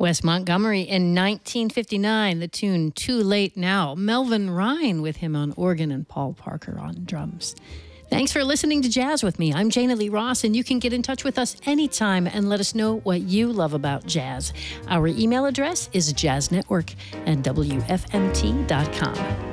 Wes Montgomery in 1959, the tune Too Late Now. Melvin Ryan with him on organ and Paul Parker on drums. Thanks for listening to Jazz with me. I'm Jana Lee Ross, and you can get in touch with us anytime and let us know what you love about jazz. Our email address is jazznetwork@wfmt.com.